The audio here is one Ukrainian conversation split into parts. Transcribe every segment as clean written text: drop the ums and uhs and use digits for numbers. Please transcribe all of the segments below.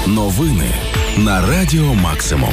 Новини на Радіо Максимум.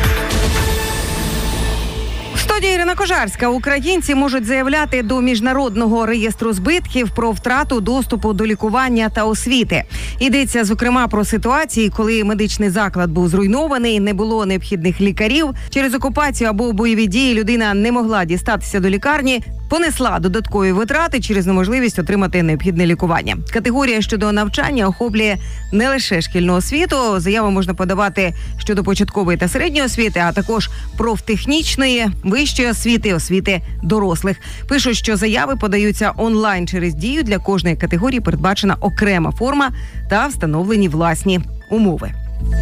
В студії Ірина Кожарська. Українці можуть заявляти до Міжнародного реєстру збитків про втрату доступу до лікування та освіти. Йдеться, зокрема, про ситуації, коли медичний заклад був зруйнований, не було необхідних лікарів. Через окупацію або бойові дії людина не могла дістатися до лікарні, понесла додаткові витрати через неможливість отримати необхідне лікування. Категорія щодо навчання охоплює не лише шкільну освіту. Заяву можна подавати щодо початкової та середньої освіти, а також профтехнічної, вищої освіти, освіти дорослих. Пишуть, що заяви подаються онлайн через Дію. Для кожної категорії передбачена окрема форма та встановлені власні умови.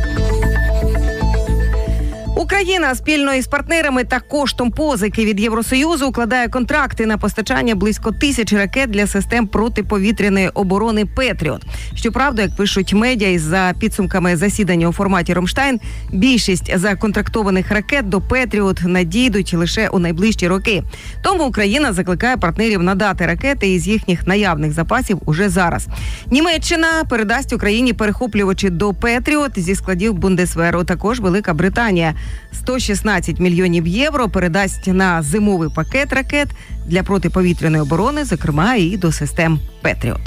Україна спільно із партнерами та коштом позики від Євросоюзу укладає контракти на постачання близько 1000 ракет для систем протиповітряної оборони «Петріот». Щоправда, як пишуть медіа, із-за підсумками засідання у форматі «Рамштайн», більшість законтрактованих ракет до «Петріот» надійдуть лише у найближчі роки. Тому Україна закликає партнерів надати ракети із їхніх наявних запасів уже зараз. Німеччина передасть Україні перехоплювачі до «Петріот» зі складів Бундесверу. Також Велика Британія 116 мільйонів євро передасть на зимовий пакет ракет для протиповітряної оборони, зокрема і до систем «Петріот».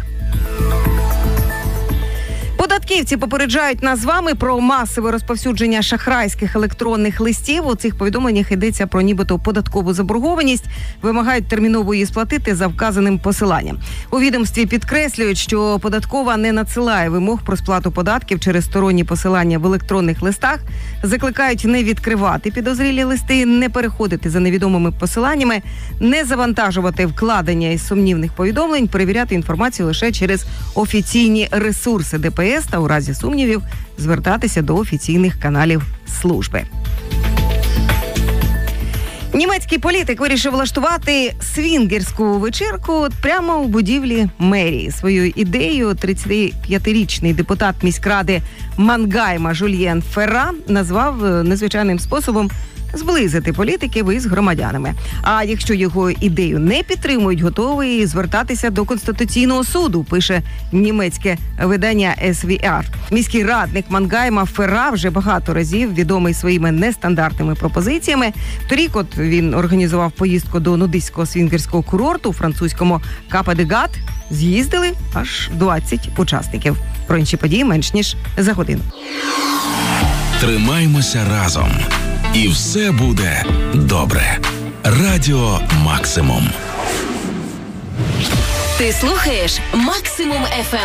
Податківці попереджають нас з вами про масове розповсюдження шахрайських електронних листів. У цих повідомленнях йдеться про нібито податкову заборгованість. Вимагають терміново її сплатити за вказаним посиланням. У відомстві підкреслюють, що податкова не надсилає вимог про сплату податків через сторонні посилання в електронних листах. Закликають не відкривати підозрілі листи, не переходити за невідомими посиланнями, не завантажувати вкладення із сумнівних повідомлень, перевіряти інформацію лише через офіційні ресурси ДПС та у разі сумнівів звертатися до офіційних каналів служби. Німецький політик вирішив влаштувати свінгерську вечірку прямо у будівлі мерії. Свою ідею 35-річний депутат міськради Мангайма Жульєн Ферра назвав незвичайним способом зблизити політиків із громадянами. А якщо його ідею не підтримують, готовий звертатися до Конституційного суду, пише німецьке видання SVR. Міський радник Мангайма Ферра вже багато разів відомий своїми нестандартними пропозиціями. Торік він організував поїздку до нудистського свінгерського курорту у французькому Капа-де-Гат. З'їздили аж 20 учасників. Про інші події менш ніж за годину. Тримаймося разом. І все буде добре. Радіо Максимум. Ти слухаєш Максимум FM.